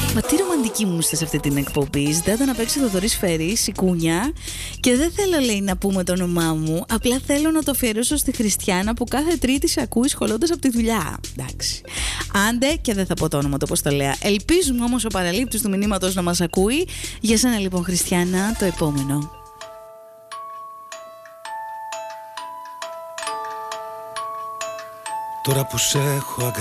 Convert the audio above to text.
Μα τι ρομαντική μου είστε σε αυτή την εκπομπή. Ζητάτε να παίξει το Θοδωρής Φέρης, η Κούνια. Και δεν θέλω, λέει, να πούμε το όνομά μου. Απλά θέλω να το αφιερώσω στη Χριστιάνα που κάθε Τρίτη σε ακούει σχολώντας από τη δουλειά. Εντάξει. Άντε, και δεν θα πω το όνομα, το πώς το λέω. Ελπίζουμε όμως ο παραλήπτης του μηνύματος να μας ακούει. Για σένα λοιπόν, Χριστιάνα, το επόμενο. Τώρα που σε έχω